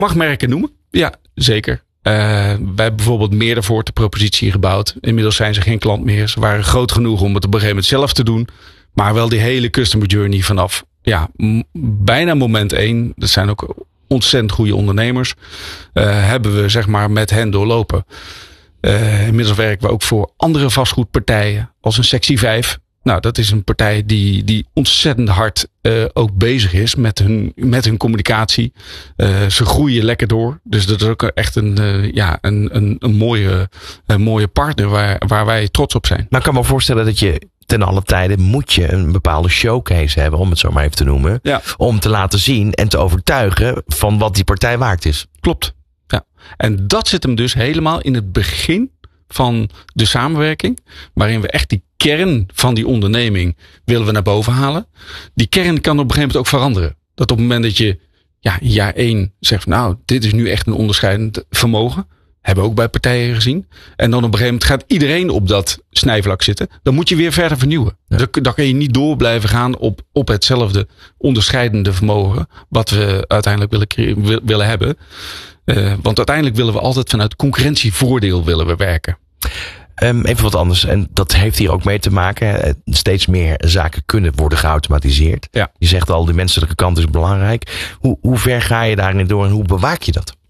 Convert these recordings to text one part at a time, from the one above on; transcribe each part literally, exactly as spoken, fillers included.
Mag merken noemen? Ja, zeker. Uh, wij hebben bijvoorbeeld meer daarvoor de propositie gebouwd. Inmiddels zijn ze geen klant meer. Ze waren groot genoeg om het op een gegeven moment zelf te doen. Maar wel die hele customer journey vanaf ja, m- bijna moment één. Dat zijn ook ontzettend goede ondernemers. Uh, hebben we zeg maar met hen doorlopen. Uh, inmiddels werken we ook voor andere vastgoedpartijen. Als een sectie vijf. Nou, dat is een partij die, die ontzettend hard uh, ook bezig is met hun, met hun communicatie. Uh, ze groeien lekker door. Dus dat is ook echt een, uh, ja, een, een, een, mooie, een mooie partner waar, waar wij trots op zijn. Maar ik kan me voorstellen dat je ten alle tijde moet je een bepaalde showcase hebben, om het zo maar even te noemen. Ja. Om te laten zien en te overtuigen van wat die partij waard is. Klopt. Ja. En dat zit hem dus helemaal in het begin van de samenwerking. Waarin we echt die kern van die onderneming willen we naar boven halen. Die kern kan op een gegeven moment ook veranderen. Dat op het moment dat je ja, in jaar één zegt, nou, dit is nu echt een onderscheidend vermogen. Hebben we ook bij partijen gezien. En dan op een gegeven moment gaat iedereen op dat snijvlak zitten. Dan moet je weer verder vernieuwen. Ja. Dan, dan kan je niet door blijven gaan op, op hetzelfde onderscheidende vermogen. Wat we uiteindelijk willen, cre- willen hebben. Uh, want uiteindelijk willen we altijd vanuit concurrentievoordeel willen we werken. Um, even wat anders. En dat heeft hier ook mee te maken. Steeds meer zaken kunnen worden geautomatiseerd. Ja. Je zegt al, de menselijke kant is belangrijk. Hoe, hoe ver ga je daarin door en hoe bewaak je dat?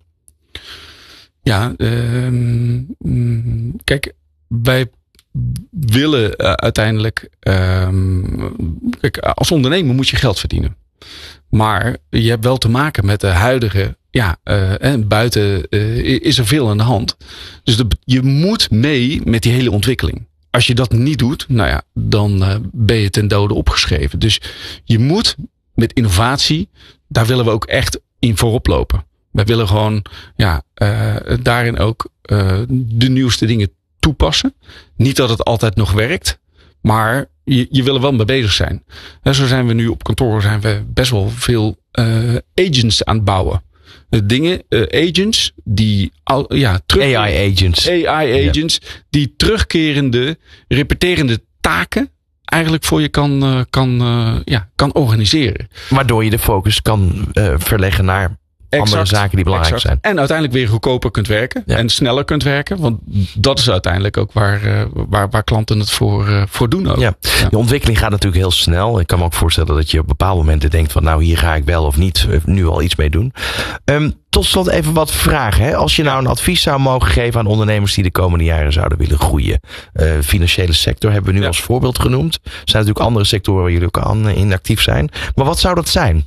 Ja, um, kijk, wij willen uh, uiteindelijk... Um, kijk, als ondernemer moet je geld verdienen. Maar je hebt wel te maken met de huidige... Ja, uh, en buiten uh, is er veel aan de hand. Dus de, je moet mee met die hele ontwikkeling. Als je dat niet doet, nou ja, dan uh, ben je ten dode opgeschreven. Dus je moet met innovatie, daar willen we ook echt in voorop lopen. Wij willen gewoon ja, uh, daarin ook uh, de nieuwste dingen toepassen. Niet dat het altijd nog werkt, maar je, je wil er wel mee bezig zijn. En zo zijn we nu op kantoor zijn we best wel veel uh, agents aan het bouwen. Dingen, uh, agents die al, ja, terug, A I agents. A I agents ja. die terugkerende, repeterende taken eigenlijk voor je kan, uh, kan, uh, ja, kan organiseren. Waardoor je de focus kan uh, verleggen naar exact, andere zaken die belangrijk exact. zijn. En uiteindelijk weer goedkoper kunt werken. Ja. En sneller kunt werken. Want dat is uiteindelijk ook waar, uh, waar, waar klanten het voor, uh, voor doen ook. Ja. Ja. De ontwikkeling gaat natuurlijk heel snel. Ik kan me ook voorstellen dat je op bepaalde momenten denkt van nou hier ga ik wel of niet nu al iets mee doen. Um, tot slot even wat vragen. Hè? Als je nou een advies zou mogen geven aan ondernemers die de komende jaren zouden willen groeien. Uh, financiële sector hebben we nu ja. als voorbeeld genoemd. Er zijn natuurlijk andere sectoren waar jullie ook aan in actief zijn. Maar wat zou dat zijn?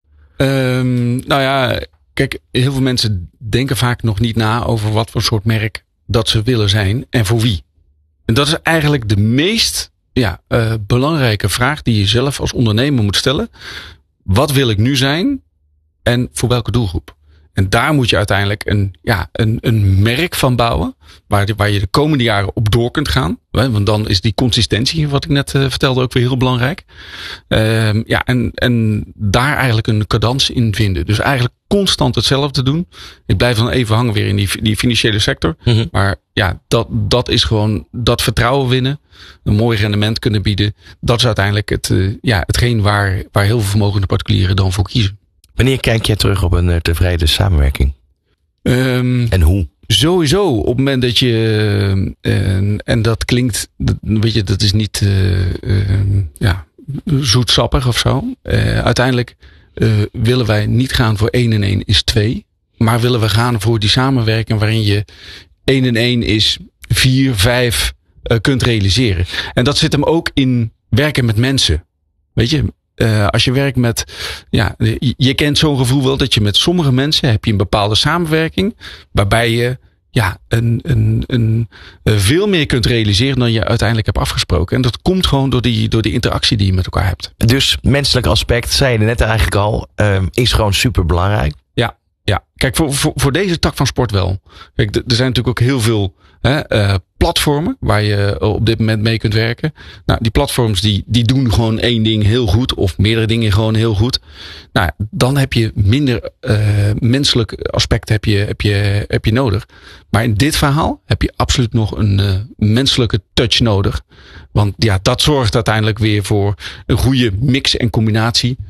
Um, nou ja, kijk, heel veel mensen denken vaak nog niet na over wat voor soort merk dat ze willen zijn en voor wie. En dat is eigenlijk de meest ja, uh, belangrijke vraag die je zelf als ondernemer moet stellen. Wat wil ik nu zijn en voor welke doelgroep? En daar moet je uiteindelijk een, ja, een, een merk van bouwen. Waar, waar je de komende jaren op door kunt gaan. Want dan is die consistentie, wat ik net uh, vertelde, ook weer heel belangrijk. Uh, ja, en, en daar eigenlijk een cadans in vinden. Dus eigenlijk constant hetzelfde doen. Ik blijf dan even hangen weer in die, die financiële sector. Mm-hmm. Maar ja, dat, dat is gewoon dat vertrouwen winnen. Een mooi rendement kunnen bieden. Dat is uiteindelijk het, uh, ja, hetgeen waar, waar heel veel vermogende particulieren dan voor kiezen. Wanneer kijk jij terug op een uh, tevreden samenwerking? Um, en hoe? Sowieso, op het moment dat je, uh, en, en dat klinkt, dat, weet je, dat is niet uh, uh, ja, zoetsappig of zo. Uh, uiteindelijk uh, willen wij niet gaan voor één en één is twee. Maar willen we gaan voor die samenwerking waarin je één en één is vier, vijf uh, kunt realiseren. En dat zit hem ook in werken met mensen. Weet je, Uh, als je werkt met, ja, je, je kent zo'n gevoel wel dat je met sommige mensen heb je een bepaalde samenwerking waarbij je ja, een, een, een, uh, veel meer kunt realiseren dan je uiteindelijk hebt afgesproken. En dat komt gewoon door die, door die interactie die je met elkaar hebt. Dus menselijk aspect, zei je net eigenlijk al, uh, is gewoon super belangrijk. Ja, ja. Kijk, voor, voor, voor deze tak van sport wel. Kijk, er zijn natuurlijk ook heel veel hè, uh, platformen waar je op dit moment mee kunt werken. Nou, die platforms die, die doen gewoon één ding heel goed of meerdere dingen gewoon heel goed. Nou, dan heb je minder uh, menselijk aspect heb je, heb, je, heb je nodig. Maar in dit verhaal heb je absoluut nog een uh, menselijke touch nodig. Want ja, dat zorgt uiteindelijk weer voor een goede mix en combinatie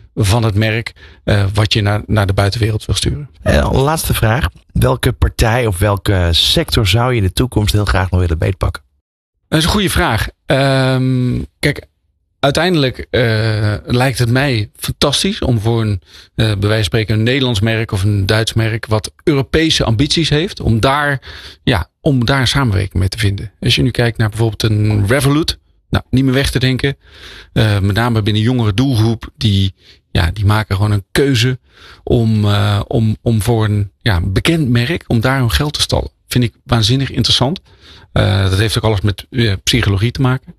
van het merk uh, wat je naar, naar de buitenwereld wil sturen. Uh, laatste vraag. Welke partij of welke sector zou je in de toekomst heel graag nog willen beetpakken? Dat is een goede vraag. Um, kijk, uiteindelijk uh, lijkt het mij fantastisch om voor een, uh, bij wijze van spreken, een Nederlands merk of een Duits merk wat Europese ambities heeft, om daar, ja, om daar een samenwerking mee te vinden. Als je nu kijkt naar bijvoorbeeld een Revolut, nou, niet meer weg te denken. Uh, met name binnen jongere doelgroep, die, ja, die maken gewoon een keuze om, uh, om, om voor een ja, bekend merk, om daar hun geld te stallen. Vind ik waanzinnig interessant. Uh, dat heeft ook alles met uh, psychologie te maken.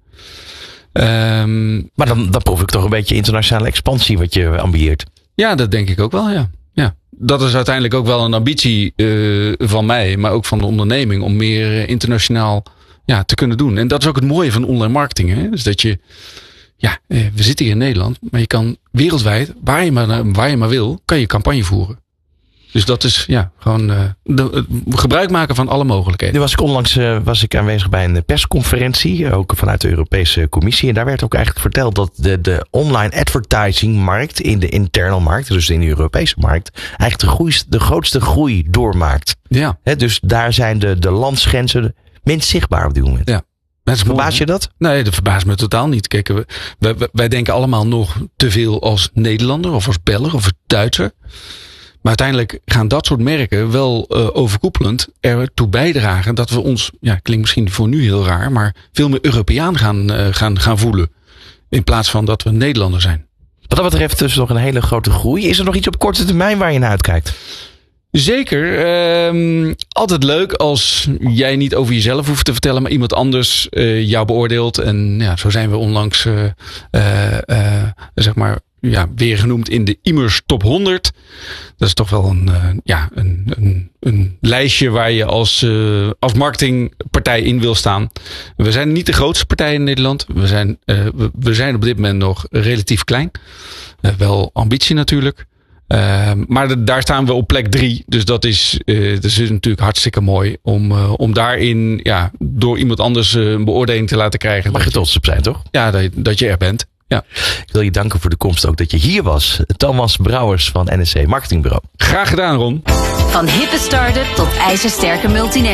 Um, maar dan, dan proef ik toch een beetje internationale expansie wat je ambieert. Ja, dat denk ik ook wel, ja. ja. Dat is uiteindelijk ook wel een ambitie uh, van mij, maar ook van de onderneming, om meer uh, internationaal ja, te kunnen doen. En dat is ook het mooie van online marketing. Hè? Dus dat je, ja, uh, we zitten hier in Nederland, maar je kan wereldwijd, waar je maar, waar je maar wil, kan je campagne voeren. Dus dat is ja gewoon uh, de, uh, gebruik maken van alle mogelijkheden. Nu was ik onlangs uh, was ik aanwezig bij een persconferentie, ook vanuit de Europese Commissie. En daar werd ook eigenlijk verteld dat de, de online advertisingmarkt in de internal markt, dus in de Europese markt, eigenlijk de, groei, de grootste groei doormaakt. Ja. He, dus daar zijn de, de landsgrenzen minst zichtbaar op dit moment. Ja. Verbaas je dat? Nee, dat verbaast me totaal niet. Kijk, we, wij, wij denken allemaal nog te veel als Nederlander of als Belg of als Duitser. Maar uiteindelijk gaan dat soort merken wel uh, overkoepelend ertoe bijdragen dat we ons, ja, klinkt misschien voor nu heel raar, maar veel meer Europeaan gaan, uh, gaan, gaan voelen. In plaats van dat we Nederlander zijn. Wat dat betreft dus nog een hele grote groei. Is er nog iets op korte termijn waar je naar uitkijkt? Zeker. Um, altijd leuk als jij niet over jezelf hoeft te vertellen, maar iemand anders uh, jou beoordeelt. En ja, zo zijn we onlangs uh, uh, uh, zeg maar ja, weer genoemd in de Immers Top honderd. Dat is toch wel een, uh, ja, een, een, een lijstje waar je als, uh, als marketingpartij in wil staan. We zijn niet de grootste partij in Nederland. We zijn, uh, we, we zijn op dit moment nog relatief klein. Uh, wel ambitie natuurlijk. Uh, maar de, daar staan we op plek drie. Dus dat is, uh, dat is natuurlijk hartstikke mooi. Om, uh, om daarin ja, door iemand anders uh, een beoordeling te laten krijgen. Mag je trots op zijn, toch? Ja, dat, dat je er bent. Ja. Ik wil je danken voor de komst ook dat je hier was. Thomas Brouwers van N S C Marketingbureau. Graag gedaan, Ron. Van hippe start-up tot ijzersterke multinational.